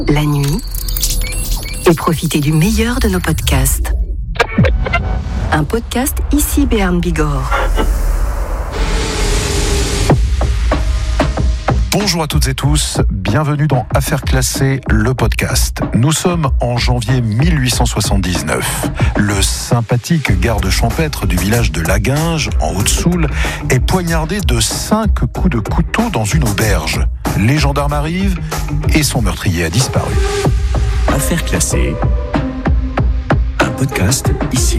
la nuit et profitez du meilleur de nos podcasts. Un podcast ici Béarn Bigorre. Bonjour à toutes et tous, bienvenue dans Affaires classées, le podcast. Nous sommes en janvier 1879. Le sympathique garde champêtre du village de Laguinge, en Haute-Soule, est poignardé de 5 coups de couteau dans une auberge. Les gendarmes arrivent et son meurtrier a disparu. Affaires classées, un podcast ici.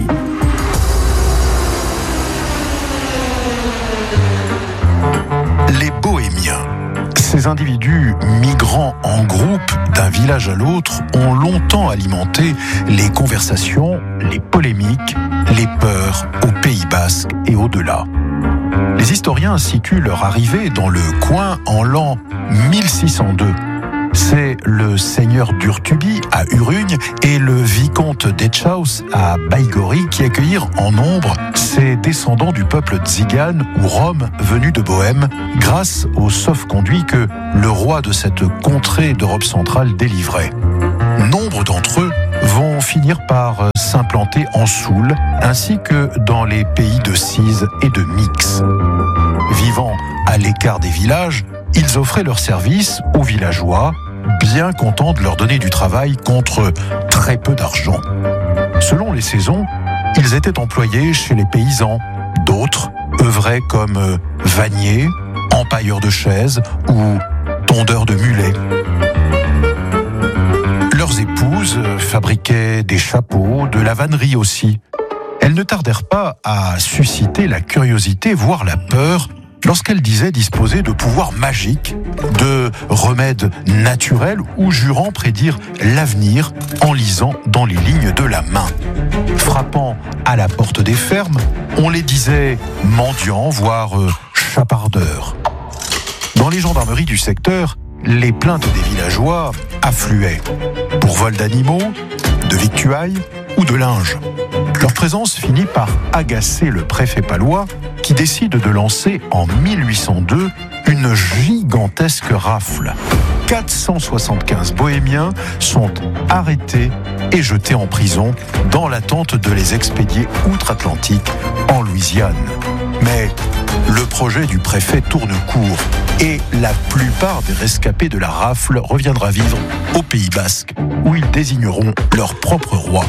Les Bohémiens. Ces individus migrant en groupe d'un village à l'autre ont longtemps alimenté les conversations, les polémiques, les peurs au Pays Basque et au-delà. Les historiens situent leur arrivée dans le coin en l'an 1602. C'est le seigneur d'Urtuby à Urugne et le vicomte d'Etchaus à Baïgori qui accueillirent en nombre ces descendants du peuple tzigane ou rome venus de Bohême grâce au sauf-conduit que le roi de cette contrée d'Europe centrale délivrait. Nombre d'entre eux vont finir par s'implanter en Soule ainsi que dans les pays de Cise et de Mix. Vivant à l'écart des villages, ils offraient leurs services aux villageois, bien contents de leur donner du travail contre très peu d'argent. Selon les saisons, ils étaient employés chez les paysans. D'autres œuvraient comme vanniers, empailleurs de chaises ou tondeurs de mulets. Leurs épouses fabriquaient des chapeaux, de la vannerie aussi. Elles ne tardèrent pas à susciter la curiosité, voire la peur, lorsqu'elle disait disposer de pouvoirs magiques, de remèdes naturels ou jurant prédire l'avenir en lisant dans les lignes de la main. Frappant à la porte des fermes, on les disait mendiants, voire chapardeurs. Dans les gendarmeries du secteur, les plaintes des villageois affluaient pour vol d'animaux, de victuailles ou de linge. Leur présence finit par agacer le préfet palois qui décide de lancer en 1802 une gigantesque rafle. 475 bohémiens sont arrêtés et jetés en prison dans l'attente de les expédier outre-Atlantique en Louisiane. Mais le projet du préfet tourne court et la plupart des rescapés de la rafle reviendra vivre au Pays Basque où ils désigneront leur propre roi.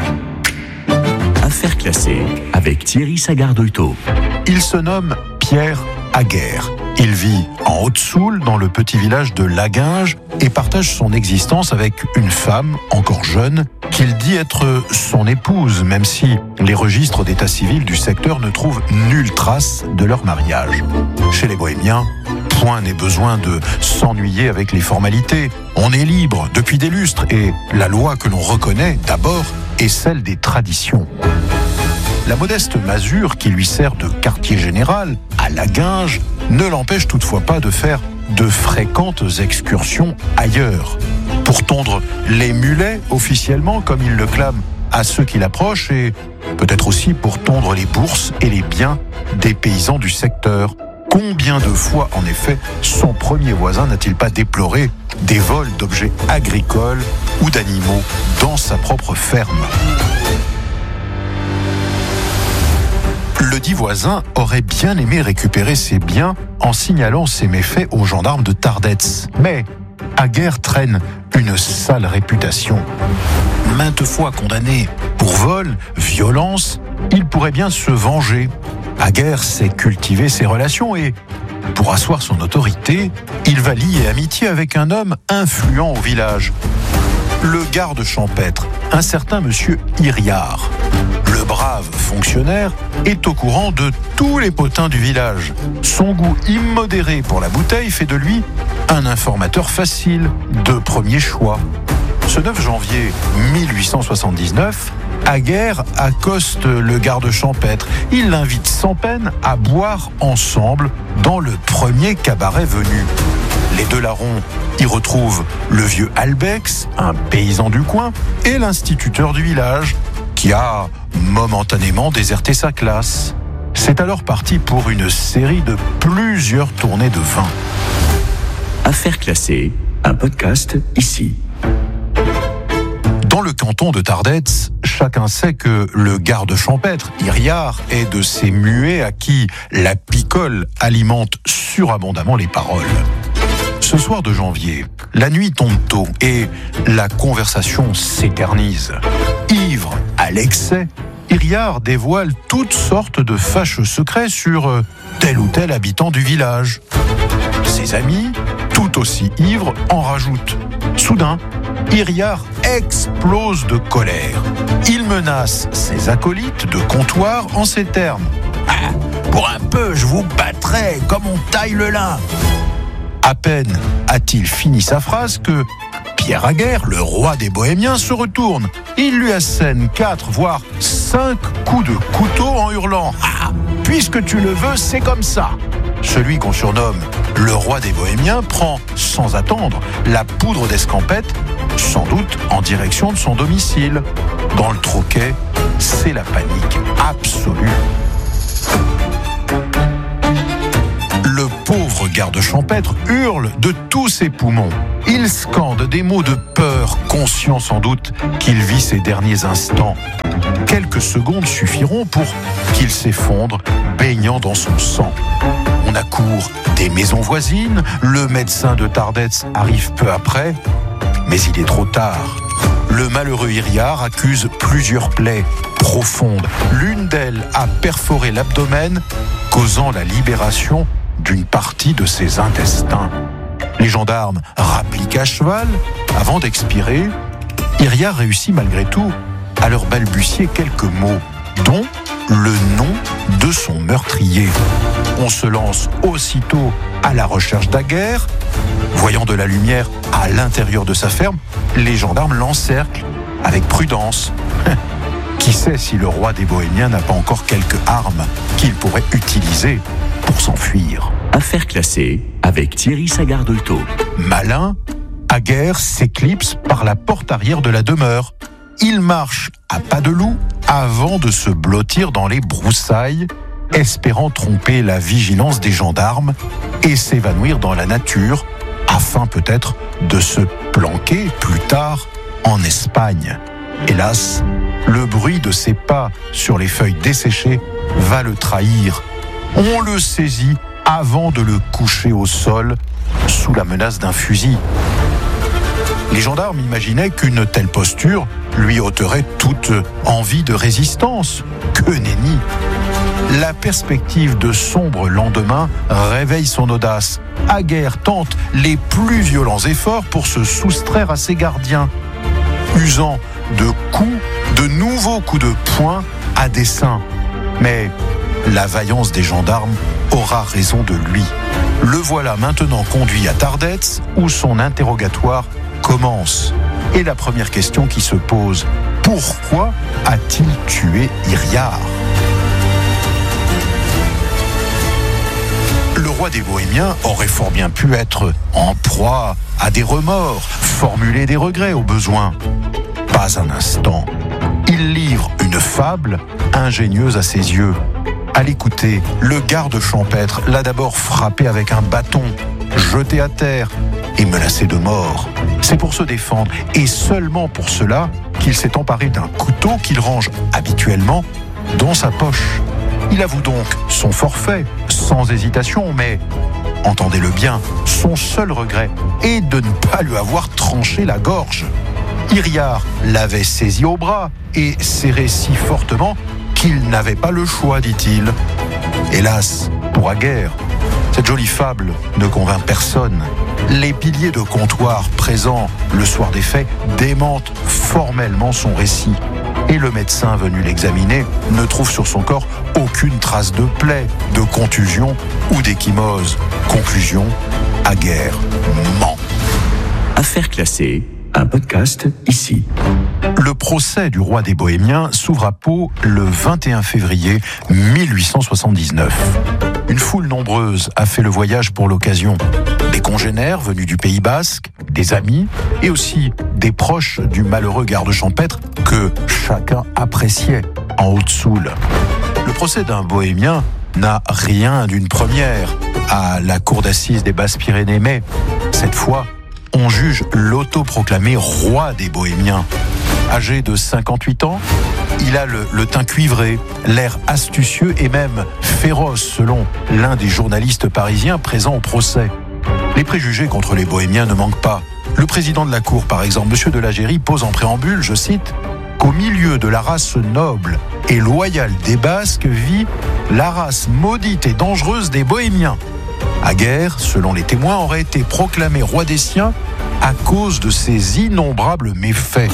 Affaires classées avec Thierry Sagardolto. Il se nomme Pierre Aguerre. Il vit en Haute-Soule, dans le petit village de Laguinge, et partage son existence avec une femme, encore jeune, qu'il dit être son épouse, même si les registres d'état civil du secteur ne trouvent nulle trace de leur mariage. Chez les Bohémiens, point n'est besoin de s'ennuyer avec les formalités. On est libre depuis des lustres, et la loi que l'on reconnaît d'abord est celle des traditions. La modeste masure qui lui sert de quartier général à Laguinge ne l'empêche toutefois pas de faire de fréquentes excursions ailleurs. Pour tondre les mulets officiellement, comme il le clame à ceux qui l'approchent, et peut-être aussi pour tondre les bourses et les biens des paysans du secteur. Combien de fois, en effet, son premier voisin n'a-t-il pas déploré des vols d'objets agricoles ou d'animaux dans sa propre ferme ? Le dit voisin aurait bien aimé récupérer ses biens en signalant ses méfaits aux gendarmes de Tardets. Mais Aguerre traîne une sale réputation. Maintes fois condamné pour vol, violence, il pourrait bien se venger. Aguerre sait cultiver ses relations et, pour asseoir son autorité, il va lier amitié avec un homme influent au village. Le garde champêtre, un certain monsieur Iriard. Le brave fonctionnaire est au courant de tous les potins du village. Son goût immodéré pour la bouteille fait de lui un informateur facile, de premier choix. Ce 9 janvier 1879, Aguerre accoste le garde champêtre. Il l'invite sans peine à boire ensemble dans le premier cabaret venu. Les deux larrons y retrouvent le vieux Albex, un paysan du coin, et l'instituteur du village, qui a momentanément déserté sa classe. C'est alors parti pour une série de plusieurs tournées de vin. Affaires classées, un podcast ici. Dans le canton de Tardets, chacun sait que le garde champêtre, Hiriart, est de ces muets à qui la picole alimente surabondamment les paroles. Ce soir de janvier, la nuit tombe tôt et la conversation s'éternise. Ivre à l'excès, Hiriart dévoile toutes sortes de fâcheux secrets sur tel ou tel habitant du village. Ses amis, tout aussi ivres, en rajoutent. Soudain, Hiriart explose de colère. Il menace ses acolytes de comptoir en ces termes. « Pour un peu, je vous battrai comme on taille le lin !» À peine a-t-il fini sa phrase que Pierre Aguerre, le roi des Bohémiens, se retourne. Il lui assène 4, voire 5 coups de couteau en hurlant « Ah, puisque tu le veux, c'est comme ça !» Celui qu'on surnomme le roi des Bohémiens prend, sans attendre, la poudre d'escampette, sans doute en direction de son domicile. Dans le troquet, c'est la panique absolue. Le pauvre garde champêtre hurle de tous ses poumons. Il scande des mots de peur, conscient sans doute qu'il vit ses derniers instants. Quelques secondes suffiront pour qu'il s'effondre, baignant dans son sang. On accourt des maisons voisines, le médecin de Tardets arrive peu après, mais il est trop tard. Le malheureux Hiriart accuse plusieurs plaies profondes. L'une d'elles a perforé l'abdomen, causant la libération d'une partie de ses intestins. Les gendarmes rappliquent à cheval. Avant d'expirer, Hiriart réussit malgré tout à leur balbutier quelques mots, dont le nom de son meurtrier. On se lance aussitôt à la recherche d'Aguerre. Voyant de la lumière à l'intérieur de sa ferme, les gendarmes l'encerclent avec prudence. Qui sait si le roi des Bohémiens n'a pas encore quelques armes qu'il pourrait utiliser pour s'enfuir. Affaire classée avec Thierry Sagardolto. Malin, Aguerre s'éclipse par la porte arrière de la demeure. Il marche à pas de loup avant de se blottir dans les broussailles, espérant tromper la vigilance des gendarmes et s'évanouir dans la nature, afin peut-être de se planquer plus tard en Espagne. Hélas, le bruit de ses pas sur les feuilles desséchées va le trahir. On le saisit avant de le coucher au sol sous la menace d'un fusil. Les gendarmes imaginaient qu'une telle posture lui ôterait toute envie de résistance. Que nenni! La perspective de sombres lendemains réveille son audace. Aguerre tente les plus violents efforts pour se soustraire à ses gardiens, usant de coups, de nouveaux coups de poing à dessein. Mais la vaillance des gendarmes aura raison de lui. Le voilà maintenant conduit à Tardets, où son interrogatoire commence. Et la première question qui se pose, pourquoi a-t-il tué Hiriart ? Le roi des Bohémiens aurait fort bien pu être en proie à des remords, formuler des regrets au besoin. Pas un instant. Il livre une fable ingénieuse à ses yeux. À l'écouter, le garde champêtre l'a d'abord frappé avec un bâton, jeté à terre et menacé de mort. C'est pour se défendre, et seulement pour cela, qu'il s'est emparé d'un couteau qu'il range habituellement dans sa poche. Il avoue donc son forfait, sans hésitation, mais, entendez-le bien, son seul regret est de ne pas lui avoir tranché la gorge. Hiriart l'avait saisi au bras et serré si fortement qu'il n'avait pas le choix, dit-il. Hélas, pour Aguerre, cette jolie fable ne convainc personne. Les piliers de comptoir présents le soir des faits démentent formellement son récit. Et le médecin venu l'examiner ne trouve sur son corps aucune trace de plaie, de contusion ou d'échymose. Conclusion, Aguerre ment. Affaire classée, un podcast ici. Le procès du roi des Bohémiens s'ouvre à Pau le 21 février 1879. Une foule nombreuse a fait le voyage pour l'occasion. Des congénères venus du Pays Basque, des amis et aussi des proches du malheureux garde champêtre que chacun appréciait en Haute-Soule. Le procès d'un bohémien n'a rien d'une première à la cour d'assises des Basses-Pyrénées, mais cette fois, on juge l'autoproclamé roi des Bohémiens. Âgé de 58 ans, il a le teint cuivré, l'air astucieux et même féroce selon l'un des journalistes parisiens présents au procès. Les préjugés contre les bohémiens ne manquent pas. Le président de la Cour, par exemple, M. de la Géry, pose en préambule, je cite, qu'au milieu de la race noble et loyale des Basques vit la race maudite et dangereuse des bohémiens. Aguerre, selon les témoins, aurait été proclamé roi des siens à cause de ses innombrables méfaits.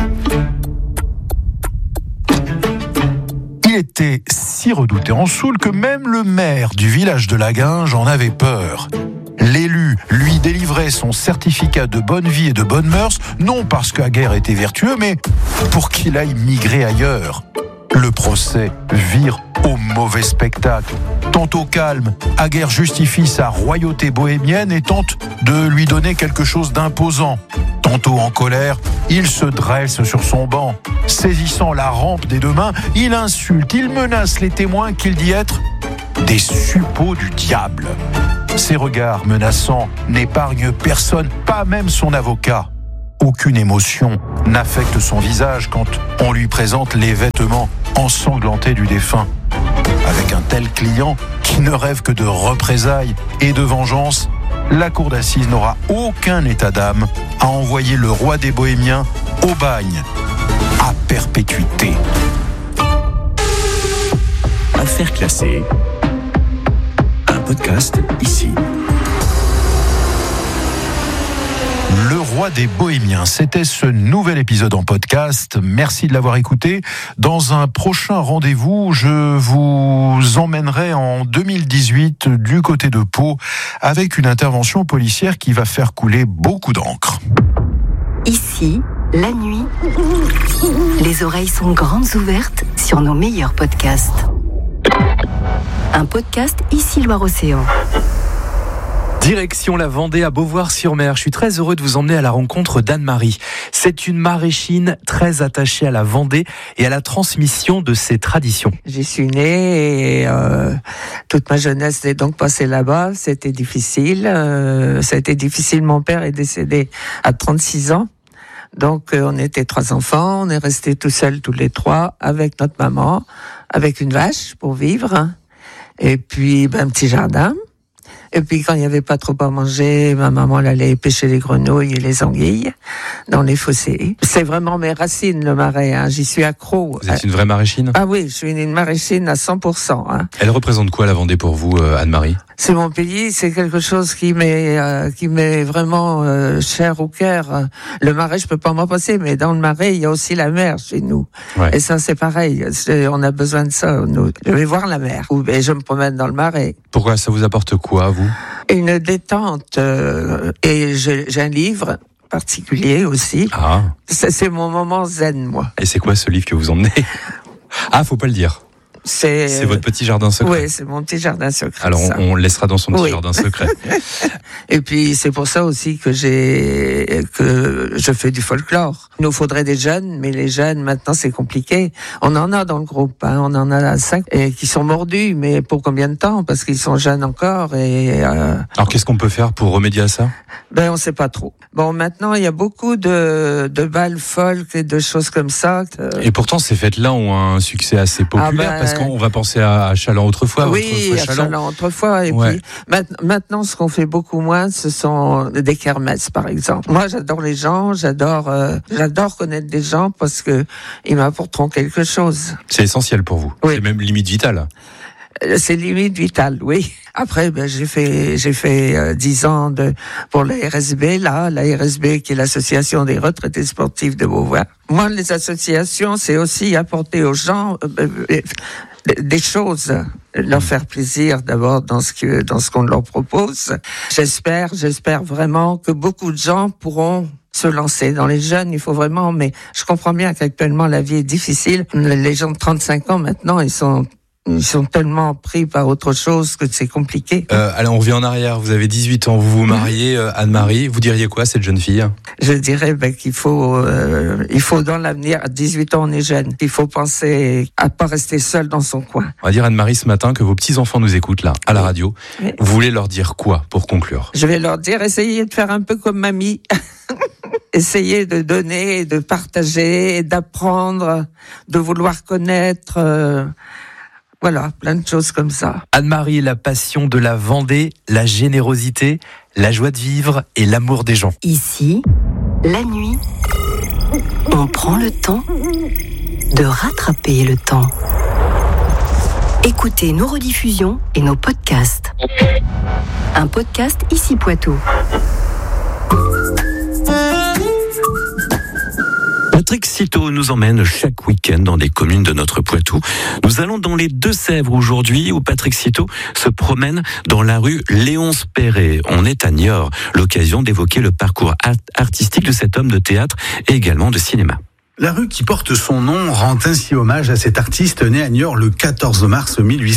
Il était si redouté en Soule que même le maire du village de Laguinge en avait peur. L'élu lui délivrait son certificat de bonne vie et de bonnes mœurs, non parce qu'Aguerre était vertueux, mais pour qu'il aille migrer ailleurs. Le procès vire au mauvais spectacle. Tantôt calme, Aguerre justifie sa royauté bohémienne et tente de lui donner quelque chose d'imposant. Tantôt en colère, il se dresse sur son banc. Saisissant la rampe des deux mains, il insulte, il menace les témoins qu'il dit être des suppôts du diable. Ses regards menaçants n'épargnent personne, pas même son avocat. Aucune émotion n'affecte son visage quand on lui présente les vêtements ensanglantés du défunt. Avec un tel client qui ne rêve que de représailles et de vengeance, la cour d'assises n'aura aucun état d'âme à envoyer le roi des Bohémiens au bagne, à perpétuité. Affaires classées. Un podcast ici. Le roi des Bohémiens, c'était ce nouvel épisode en podcast. Merci de l'avoir écouté. Dans un prochain rendez-vous, je vous emmènerai en 2018 du côté de Pau avec une intervention policière qui va faire couler beaucoup d'encre. Ici, la nuit, les oreilles sont grandes ouvertes sur nos meilleurs podcasts. Un podcast Ici Loire-Océan. Direction la Vendée à Beauvoir-sur-Mer. Je suis très heureux de vous emmener à la rencontre d'Anne-Marie. C'est une maraîchine très attachée à la Vendée et à la transmission de ses traditions. J'y suis née et toute ma jeunesse est donc passée là-bas. C'était difficile. Ça a été difficile. Mon père est décédé à 36 ans. Donc on était 3 enfants. On est restés tout seuls tous les 3 avec notre maman, avec une vache pour vivre. Et puis un petit jardin. Et puis quand il n'y avait pas trop à manger, ma maman elle allait pêcher les grenouilles et les anguilles dans les fossés. C'est vraiment mes racines, le marais. Hein. J'y suis accro. Vous êtes une vraie maraîchine ? Ah oui, je suis une maraîchine à 100%. Hein. Elle représente quoi la Vendée pour vous, Anne-Marie ? C'est mon pays, c'est quelque chose qui m'est vraiment cher au cœur. Le marais, je peux pas m'en passer, mais dans le marais, il y a aussi la mer chez nous. Ouais. Et ça, c'est pareil. On a besoin de ça. Nous. Je vais voir la mer et je me promène dans le marais. Pourquoi ça vous apporte quoi, vous ? Une détente. Et j'ai un livre particulier aussi. Ah. C'est mon moment zen, moi. Et c'est quoi ce livre que vous emmenez ? Ah, faut pas le dire. C'est votre petit jardin secret. Oui, c'est mon petit jardin secret. Alors on le laissera dans son petit jardin secret. Et puis c'est pour ça aussi que je fais du folklore. Il nous faudrait des jeunes, mais les jeunes maintenant c'est compliqué. On en a dans le groupe, hein, on en a 5 et qui sont mordus, mais pour combien de temps ? Parce qu'ils sont jeunes encore. Alors qu'est-ce qu'on peut faire pour remédier à ça ? On sait pas trop. Bon, maintenant il y a beaucoup de balles folk et de choses comme ça. Et pourtant ces fêtes-là ont un succès assez populaire parce qu'on va penser à Chaland autrefois. Oui, à Chaland autrefois. Et puis maintenant, ce qu'on fait beaucoup moins, ce sont des kermesses, par exemple. Moi, j'adore les gens, j'adore connaître des gens parce que ils m'apporteront quelque chose. C'est essentiel pour vous. Oui. C'est même limite vital. C'est limite vital, oui. Après, j'ai fait 10 ans pour la RSB, la RSB qui est l'association des retraités sportifs de Beauvoir. Moi, les associations, c'est aussi apporter aux gens des choses, leur faire plaisir d'abord dans ce qu'on leur propose. J'espère vraiment que beaucoup de gens pourront se lancer. Dans les jeunes, il faut vraiment, mais je comprends bien qu'actuellement la vie est difficile. Les gens de 35 ans maintenant, ils sont tellement pris par autre chose que c'est compliqué. Alors on revient en arrière, vous avez 18 ans, vous vous mariez, Anne-Marie, vous diriez quoi à cette jeune fille ? Je dirais qu'il faut dans l'avenir, à 18 ans on est jeune, il faut penser à pas rester seul dans son coin. On va dire Anne-Marie ce matin que vos petits-enfants nous écoutent là, à la radio. Oui. Vous voulez leur dire quoi pour conclure ? Je vais leur dire, essayez de faire un peu comme mamie. essayer de donner, de partager, d'apprendre, de vouloir connaître. Voilà, plein de choses comme ça. Anne-Marie, la passion de la Vendée, la générosité, la joie de vivre et l'amour des gens. Ici, la nuit, on prend le temps de rattraper le temps. Écoutez nos rediffusions et nos podcasts. Un podcast Ici Poitou. Patrick Citeaux nous emmène chaque week-end dans des communes de notre Poitou. Nous allons dans les Deux-Sèvres aujourd'hui où Patrick Citeaux se promène dans la rue Léonce Perret. On est à Niort, l'occasion d'évoquer le parcours artistique de cet homme de théâtre et également de cinéma. La rue qui porte son nom rend ainsi hommage à cet artiste né à Niort le 14 mars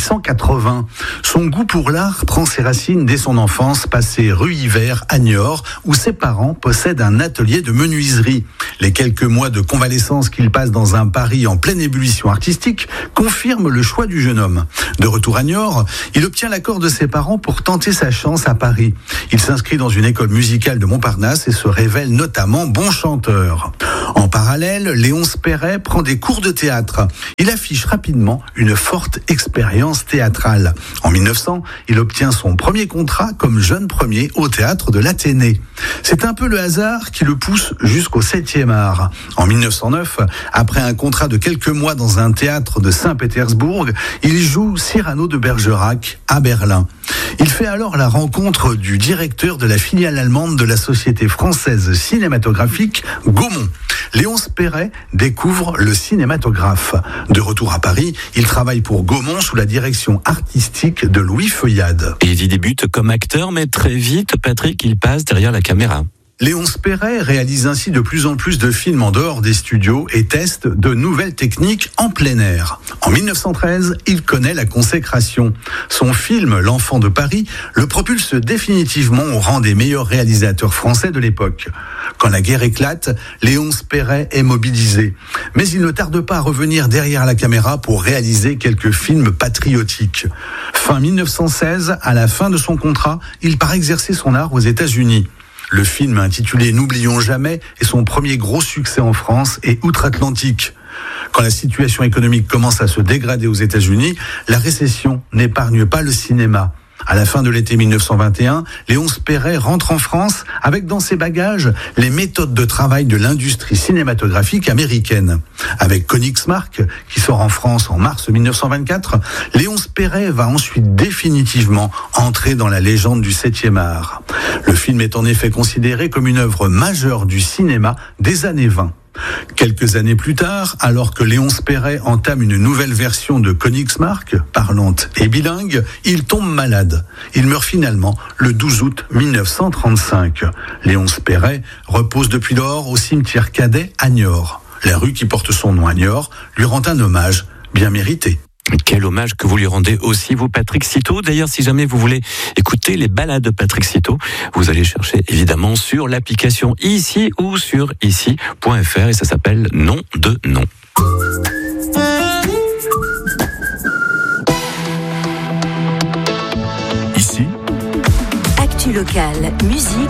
1880. Son goût pour l'art prend ses racines dès son enfance, passée rue Hiver à Niort, où ses parents possèdent un atelier de menuiserie. Les quelques mois de convalescence qu'il passe dans un Paris en pleine ébullition artistique confirment le choix du jeune homme. De retour à Niort, il obtient l'accord de ses parents pour tenter sa chance à Paris. Il s'inscrit dans une école musicale de Montparnasse et se révèle notamment bon chanteur. En parallèle, Léonce Perret prend des cours de théâtre. Il affiche rapidement une forte expérience théâtrale. En 1900, il obtient son premier contrat comme jeune premier au théâtre de l'Athénée. C'est un peu le hasard qui le pousse jusqu'au 7e art. En 1909, après un contrat de quelques mois dans un théâtre de Saint-Pétersbourg, il joue Cyrano de Bergerac à Berlin. Il fait alors la rencontre du directeur de la filiale allemande de la Société française cinématographique, Gaumont. Léonce Perret découvre le cinématographe. De retour à Paris, il travaille pour Gaumont sous la direction artistique de Louis Feuillade. Et il y débute comme acteur, mais très vite, Patrick, il passe derrière la caméra. Léonce Perret réalise ainsi de plus en plus de films en dehors des studios et teste de nouvelles techniques en plein air. En 1913, il connaît la consécration. Son film L'Enfant de Paris le propulse définitivement au rang des meilleurs réalisateurs français de l'époque. Quand la guerre éclate, Léonce Perret est mobilisé. Mais il ne tarde pas à revenir derrière la caméra pour réaliser quelques films patriotiques. Fin 1916, à la fin de son contrat, il part exercer son art aux États-Unis. Le film intitulé N'oublions jamais est son premier gros succès en France et outre-Atlantique. Quand la situation économique commence à se dégrader aux États-Unis, la récession n'épargne pas le cinéma. À la fin de l'été 1921, Léonce Perret rentre en France avec dans ses bagages les méthodes de travail de l'industrie cinématographique américaine. Avec Königsmarck, qui sort en France en mars 1924, Léonce Perret va ensuite définitivement entrer dans la légende du 7e art. Le film est en effet considéré comme une œuvre majeure du cinéma des années 20. Quelques années plus tard, alors que Léonce Perret entame une nouvelle version de Königsmarck, parlante et bilingue, il tombe malade. Il meurt finalement le 12 août 1935. Léonce Perret repose depuis lors au cimetière cadet à Niort. La rue qui porte son nom à Niort lui rend un hommage bien mérité. Quel hommage que vous lui rendez aussi, vous, Patrick Citeaux. D'ailleurs, si jamais vous voulez écouter les balades de Patrick Citeaux, vous allez chercher évidemment sur l'application Ici ou sur ici.fr et ça s'appelle Nom de Nom. Ici, actu locale, musique.